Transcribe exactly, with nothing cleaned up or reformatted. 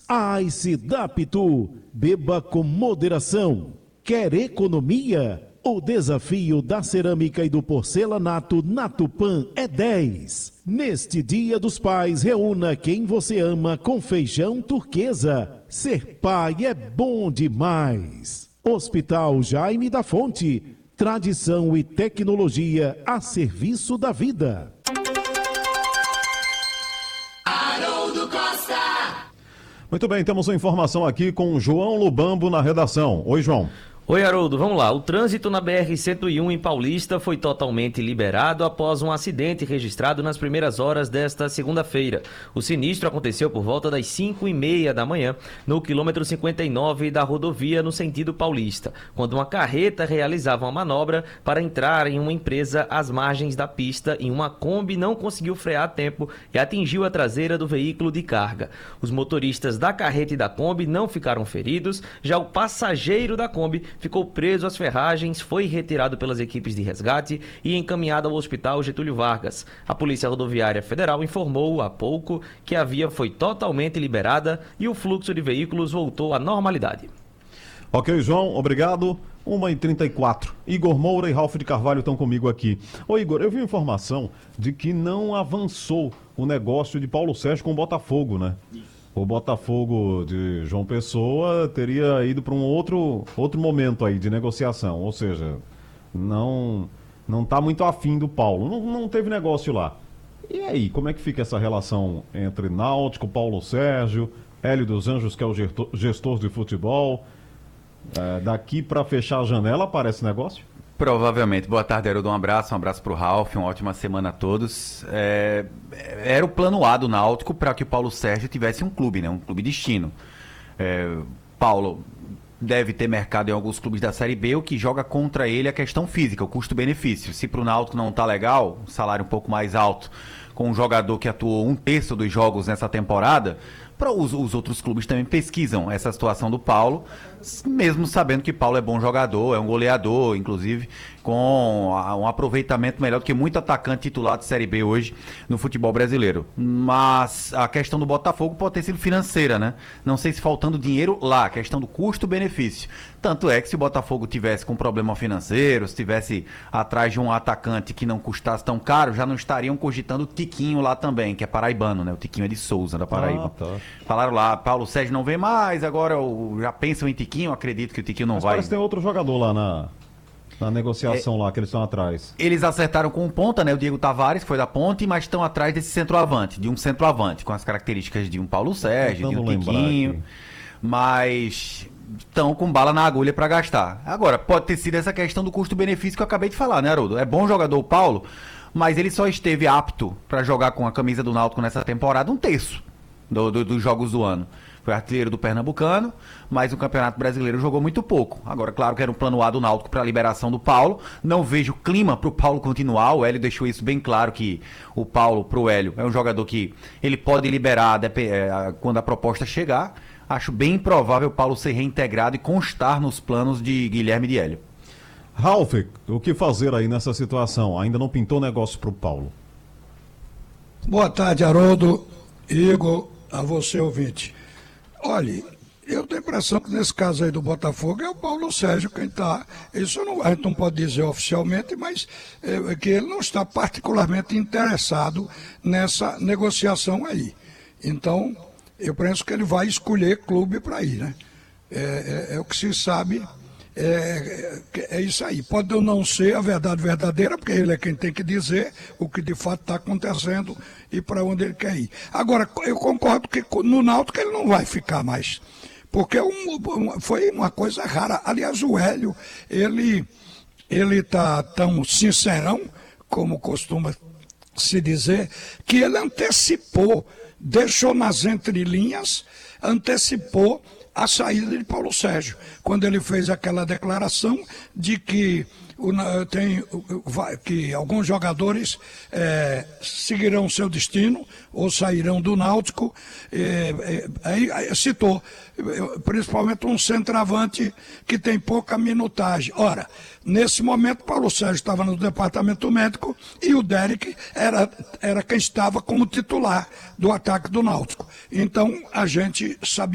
Ice da Pitu, beba com moderação. Quer economia? O desafio da cerâmica e do porcelanato na Tupã é dez. Neste Dia dos Pais, reúna quem você ama com feijão turquesa. Ser pai é bom demais. Hospital Jaime da Fonte, tradição e tecnologia a serviço da vida. Haroldo Costa. Muito bem, temos uma informação aqui com João Lubambo na redação. Oi, João. Oi, Haroldo, vamos lá. O trânsito na B R cento e um em Paulista foi totalmente liberado após um acidente registrado nas primeiras horas desta segunda-feira. O sinistro aconteceu por volta das cinco e meia da manhã, no quilômetro cinquenta e nove da rodovia no sentido paulista, quando uma carreta realizava uma manobra para entrar em uma empresa às margens da pista e uma Kombi não conseguiu frear a tempo e atingiu a traseira do veículo de carga. Os motoristas da carreta e da Kombi não ficaram feridos, já o passageiro da Kombi ficou preso às ferragens, foi retirado pelas equipes de resgate e encaminhado ao Hospital Getúlio Vargas. A Polícia Rodoviária Federal informou há pouco que a via foi totalmente liberada e o fluxo de veículos voltou à normalidade. Ok, João, obrigado. uma e trinta e quatro. Igor Moura e Ralf de Carvalho estão comigo aqui. Ô Igor, eu vi informação de que não avançou o negócio de Paulo Sérgio com o Botafogo, né? O Botafogo de João Pessoa teria ido para um outro, outro momento aí de negociação, ou seja, não não está muito afim do Paulo, não, não teve negócio lá. E aí, como é que fica essa relação entre Náutico, Paulo Sérgio, Hélio dos Anjos, que é o gestor, gestor de futebol? É, daqui para fechar a janela aparece negócio? Provavelmente. Boa tarde, Haroldo. Um abraço, um abraço para o Ralf, uma ótima semana a todos. É, era o plano A do Náutico para que o Paulo Sérgio tivesse um clube, né? Um clube destino. É, Paulo deve ter mercado em alguns clubes da Série B, o que joga contra ele a questão física, o custo-benefício. Se para o Náutico não está legal, um salário um pouco mais alto, com um jogador que atuou um terço dos jogos nessa temporada, para os, os outros clubes também pesquisam essa situação do Paulo, mesmo sabendo que Paulo é bom jogador, é um goleador, inclusive, com um aproveitamento melhor do que muito atacante titular de Série B hoje no futebol brasileiro. Mas a questão do Botafogo pode ter sido financeira, né? Não sei se faltando dinheiro lá, a questão do custo-benefício. Tanto é que se o Botafogo tivesse com problema financeiro, se estivesse atrás de um atacante que não custasse tão caro, já não estariam cogitando o Tiquinho lá também, que é paraibano, né? O Tiquinho é de Souza, da Paraíba. Ah, tá. Falaram lá, Paulo Sérgio não vem mais, agora eu, já pensam em Tiquinho, acredito que o Tiquinho não Mas vai. parece que tem outro jogador lá na, na negociação é, lá, que eles estão atrás. Eles acertaram com o ponta, né? O Diego Tavares foi da Ponte, mas estão atrás desse centroavante, de um centroavante, com as características de um Paulo Sérgio, de um Tiquinho. Aqui. Mas estão com bala na agulha para gastar. Agora, pode ter sido essa questão do custo-benefício que eu acabei de falar, né, Haroldo? É bom jogador o Paulo, mas ele só esteve apto para jogar com a camisa do Náutico nessa temporada um terço do, do, dos jogos do ano. Foi artilheiro do Pernambucano, mas o Campeonato Brasileiro jogou muito pouco. Agora, claro que era um plano A do Náutico para a liberação do Paulo. Não vejo clima para o Paulo continuar. O Hélio deixou isso bem claro, que o Paulo, para o Hélio, é um jogador que ele pode liberar quando a proposta chegar. Acho bem improvável o Paulo ser reintegrado e constar nos planos de Guilherme de Hélio. Ralf, o que fazer aí nessa situação? Ainda não pintou negócio para o Paulo? Boa tarde, Haroldo, Igor, a você, ouvinte. Olha, eu tenho a impressão que nesse caso aí do Botafogo é o Paulo Sérgio quem está. Isso não, a gente não pode dizer oficialmente, mas é, que ele não está particularmente interessado nessa negociação aí. Então, eu penso que ele vai escolher clube para ir, né? É, é, é o que se sabe, é, é, é isso aí. Pode não ser a verdade verdadeira, porque ele é quem tem que dizer o que de fato está acontecendo e para onde ele quer ir. Agora, eu concordo que no Náutico ele não vai ficar mais, porque um, foi uma coisa rara. Aliás, o Hélio, ele ele está tão sincerão, como costuma se dizer, que ele antecipou, deixou nas entrelinhas, antecipou a saída de Paulo Sérgio, quando ele fez aquela declaração de que, o, tem, que alguns jogadores é, seguirão seu destino ou sairão do Náutico. É, é, aí citou principalmente um centroavante que tem pouca minutagem. Ora, nesse momento Paulo Sérgio estava no departamento médico e o Derek era, era quem estava como titular do ataque do Náutico. Então a gente sabia